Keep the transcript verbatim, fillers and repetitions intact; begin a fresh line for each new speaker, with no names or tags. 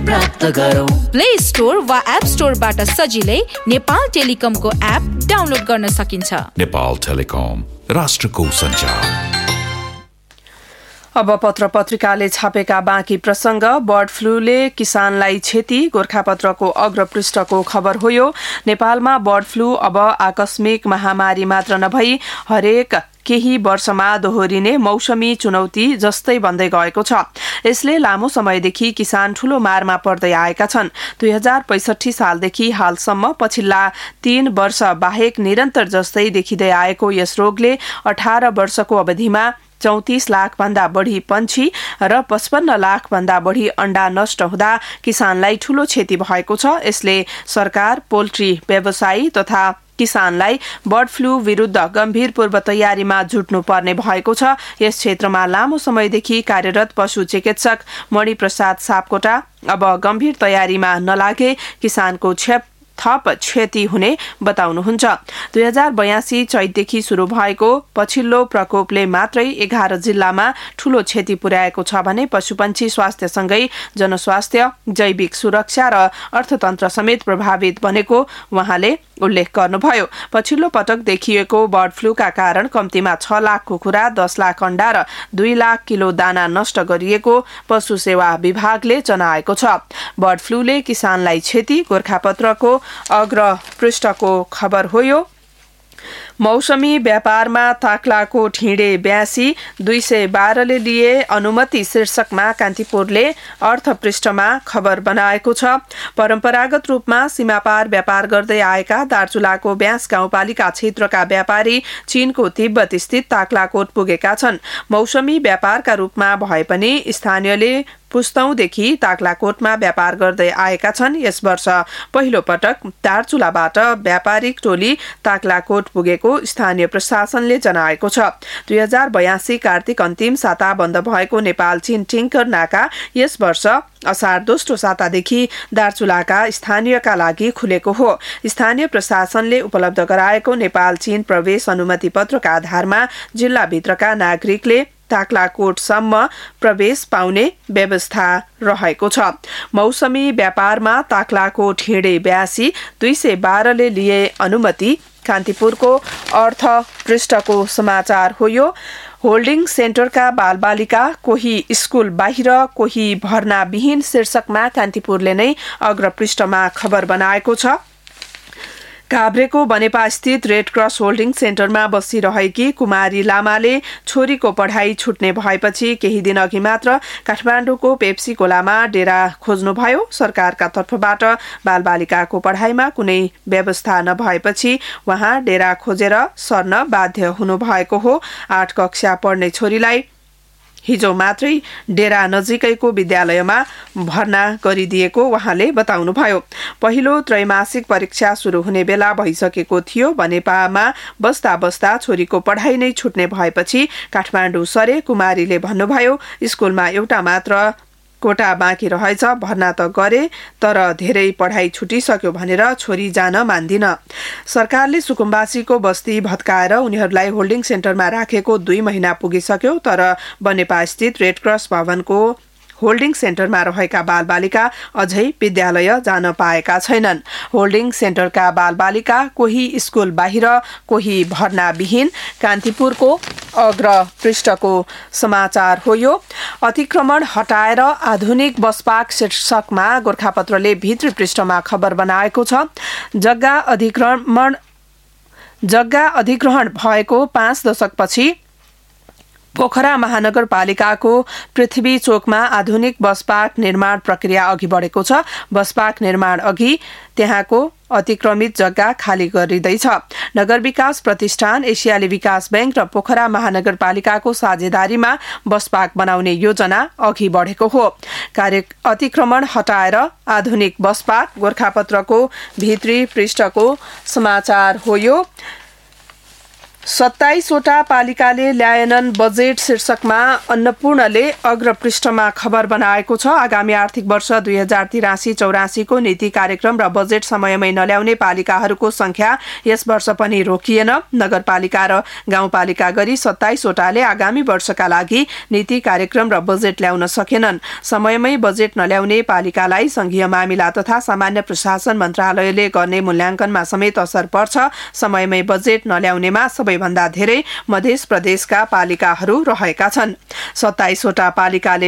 प्राप्त गरौँ।
Play store वा एप स्टोरबाट सजिलै नेपाल टेलिकमको एप डाउनलोड गर्न सकिन्छ।
नेपाल टेलिकम, राष्ट्रको सञ्चार।
अब पत्र पत्रिकाले छापेका बाँकी प्रसंग। बर्ड फ्लूले किसानलाई क्षति, गोरखापत्रको अग्रपृष्ठको खबर हो यो। नेपालमा बर्ड फ्लू अब आकस्मिक महामारी मात्र नभई हरेक केही वर्षमा दोहोरिने मौसमी चुनौती जस्तै बन्दै गएको छ। यसले लामो समयदेखि किसान ठूलो मारमा पर्दै आएका छन्। दुई हजार पैंसठी सालदेखि हालसम्म पछिल्ला तीन वर्ष बाहेक निरन्तर जस्तै देखिँदै आएको यस रोगले अठार वर्षको अवधिमा चौतीस लाख भन्दा बढ़ी पंक्षी र पचपन्न लाख भन्दा बढ़ी अंडा नष्ट हुँदा किसानलाई ठूलो क्षति भएको छ। यसले सरकार, पोल्ट्री व्यवसायी तथा किसानलाई बर्ड फ्लू विरुद्ध गम्भीर पूर्व तयारीमा जुट्नु पर्ने भएको छ। यस क्षेत्रमा लामो समयदेखि कार्यरत पशु चिकित्सक मणिप्रसाद सापकोटा अब गम्भीर तयारीमा नलागे किसानको क्षति थप क्षति हुने बताउनुहुन्छ। दुई हजार बयासी चैतदेखि शुरू भएको पछिल्लो प्रकोपले मात्रै एघार जिल्लामा ठूलो क्षति पुर्याएको छ भने पशुपन्छी स्वास्थ्यसँगै जनस्वास्थ्य, जैविक सुरक्षा र अर्थतन्त्र समेत प्रभावित बनेको उहाँले उल्लेख गर्नुभयो। पछिल्लो पटक देखिएको बर्ड फ्लूका कारण कम्तीमा छ लाख कुखुरा, दस लाख अंडा र दुई लाख किलो दाना नष्ट गरिएको पशु सेवा विभागले जनाएको छ। बर्ड फ्लूले किसानलाई क्षति, गोरखापत्रको अग्र पृष्ठको खबर हो यो। मौसमी व्यापारमा ताक्लाको ठिँडे ब्यासी दुई सय बाह्रले लिए अनुमति शीर्षकमा कान्तिपुरले अर्थ पृष्ठमा खबर बनाएको छ। परम्परागत रूपमा सीमापार व्यापार गर्दै आएका दार्चुलाको ब्यास गाउँपालिका क्षेत्रका व्यापारी चीनको तिब्बत स्थित ताक्लाकोट पुगेका छन्। मौसमी व्यापारका रूपमा भए पनि स्थानीयले पुस्तौंदेखि ताक्लाकोटमा व्यापार गर्दै आएका छन्। यस वर्ष पहिलो पटक दार्चुलाबाट व्यापारिक टोली ताक्लाकोट पुगेको स्थानीय प्रशासनले जनाएको छ। दुई हजार बयासी कार्तिक अन्तिम साता बन्द भएको नेपाल चीन टिंकर नाका यस वर्ष असार दोस्रो सातादेखि दार्चुलाका स्थानीयका लागि खुलेको हो। स्थानीय प्रशासनले उपलब्ध गराएको नेपाल चीन प्रवेश अनुमति पत्रका आधारमा जिल्लाभित्रका नागरिकले ताक्लाकोटसम्म प्रवेश पाउने व्यवस्था रहेको छ। मौसमी व्यापारमा ताक्लाको ठिँडे ब्यासी दुई सय बाह्रले लिए अनुमति कान्तिपुरको अर्थ पृष्ठको समाचार हो यो। होल्डिङ सेन्टरका बालबालिका कोही स्कूल बाहिर कोही भर्ना विहीन शीर्षकमा कान्तिपुरले नै अग्रपृष्ठमा खबर बनाएको छ। काभ्रेको बनेपा स्थित रेड क्रस होल्डिङ सेन्टरमा बसिरहेकी कुमारी लामाले छोरीको पढाइ छुट्ने भएपछि केही दिन अघि मात्र काठमाडौँको पेप्सी कोलामा डेरा खोज्नुभयो। सरकारका तर्फबाट बालबालिकाको पढाइमा कुनै व्यवस्था नभएपछि उहाँ डेरा खोजेर सर्न बाध्य हुनुभएको हो। आठ कक्षा पढ्ने छोरीलाई हिजो मात्रै डेरा नजिकैको विद्यालयमा भर्ना गरिदिएको उहाँले बताउनुभयो। पहिलो त्रैमासिक परीक्षा शुरू हुने बेला भइसकेको थियो। बनेपामा बस्दा बस्दा छोरीको पढाइ नै छुट्ने भएपछि काठमाडौँ सरे। कुमारीले भन्नुभयो, स्कुलमा एउटा मात्र कोटा बाँकी रहेछ, भर्ना त गरे तर धेरै पढाइ छुटिसक्यो भनेर छोरी जान मान्दिन। सरकारले सुकुम्बासीको बस्ती भत्काएर उनीहरूलाई होल्डिङ सेन्टरमा राखेको दुई महिना पुगिसक्यो तर बनेपा स्थित रेड क्रस भवनको होल्डिङ सेन्टरमा रहेका बालबालिका अझै विद्यालय जान पाएका छैनन्। होल्डिङ सेन्टरका बालबालिका कोही स्कुल बाहिर कोही भर्ना विहीन कान्तिपुरको अग्र पृष्ठको समाचार हो यो। अतिक्रमण हटाएर आधुनिक बसपार्क शीर्षकमा गोरखापत्रले भित्री पृष्ठमा खबर बनाएको छ। जग्गा अधिक्रमण जग्गा अधिग्रहण भएको पाँच दशकपछि पोखरा महानगरपालिकाको पृथ्वी चोकमा आधुनिक बस पार्क निर्माण प्रक्रिया अघि बढेको छ। बस पार्क निर्माण अघि त्यहाँको अतिक्रमित जग्गा खाली गरिँदैछ। नगर विकास प्रतिष्ठान, एसियाली विकास बैंक र पोखरा महानगरपालिकाको साझेदारीमा बस पार्क बनाउने योजना अघि बढेको हो। कार्य अतिक्रमण हटाएर आधुनिक बस पार्क गोरखापत्रको भित्री पृष्ठको समाचार हो यो। सत्ताइसवटा पालिकाले ल्याएनन् बजेट शीर्षकमा अन्नपूर्णले अग्रपृष्ठमा खबर बनाएको छ। आगामी आर्थिक वर्ष दुई हजार तिरासी चौरासीको नीति कार्यक्रम र बजेट समयमै नल्याउने पालिकाहरूको संख्या यस वर्ष पनि रोकिएन। नगरपालिका र गाउँपालिका गरी सत्ताइसवटाले आगामी वर्षका लागि नीति कार्यक्रम र बजेट ल्याउन सकेनन्। समयमै बजेट नल्याउने पालिकालाई संघीय मामिला तथा सामान्य प्रशासन मन्त्रालयले गर्ने मूल्याङ्कनमा समेत असर पर्छ। समयमै बजेट नल्याउनेमा सबैभन्दा धेरै मध्य प्रदेशका पालिकाहरू रहेका छन्। सत्ताइसवटा पालिकाले